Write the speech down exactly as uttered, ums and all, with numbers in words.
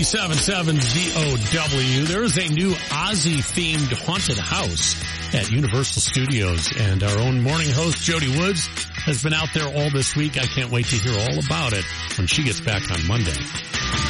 ninety-seven point seven Z O W. There is a new Ozzy-themed haunted house at Universal Studios, and our own morning host, Jody Woods, has been out there all this week. I can't wait to hear all about it when she gets back on Monday.